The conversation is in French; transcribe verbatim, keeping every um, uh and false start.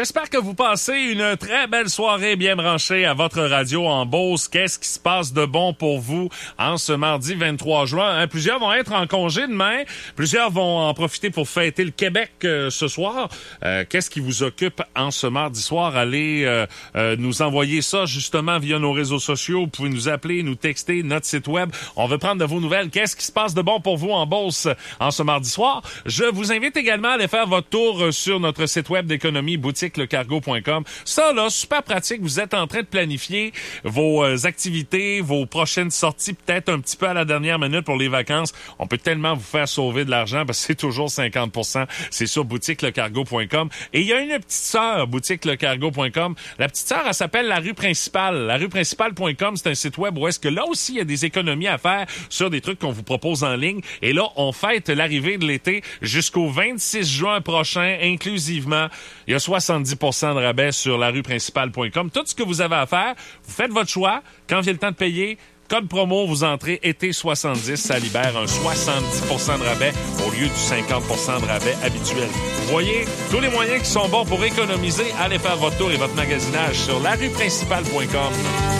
J'espère que vous passez une très belle soirée bien branchée à votre radio en Beauce. Qu'est-ce qui se passe de bon pour vous en ce mardi vingt-trois juin? Hein? Plusieurs vont être en congé demain. Plusieurs vont en profiter pour fêter le Québec euh, ce soir. Euh, qu'est-ce qui vous occupe en ce mardi soir? Allez euh, euh, nous envoyer ça justement via nos réseaux sociaux. Vous pouvez nous appeler, nous texter, notre site web. On veut prendre de vos nouvelles. Qu'est-ce qui se passe de bon pour vous en Beauce en ce mardi soir? Je vous invite également à aller faire votre tour sur notre site web d'économie, boutique le cargo point com. Ça, là, super pratique. Vous êtes en train de planifier vos euh, activités, vos prochaines sorties, peut-être un petit peu à la dernière minute pour les vacances. On peut tellement vous faire sauver de l'argent parce que c'est toujours cinquante pour cent. C'est sur boutique le cargo point com. Et il y a une petite sœur, boutique le cargo point com. La petite sœur, elle s'appelle La Rue Principale. La Rue Principale point com, c'est un site web où est-ce que là aussi, il y a des économies à faire sur des trucs qu'on vous propose en ligne. Et là, on fête l'arrivée de l'été jusqu'au vingt-six juin prochain, inclusivement. Il y a soixante-dix pour cent de rabais sur la rue principale point com. Tout ce que vous avez à faire, vous faites votre choix. Quand vient le temps de payer, code promo, vous entrez été soixante-dix, ça libère un soixante-dix pour cent de rabais au lieu du cinquante pour cent de rabais habituel. Vous voyez, tous les moyens qui sont bons pour économiser, allez faire votre tour et votre magasinage sur la rue principale point com.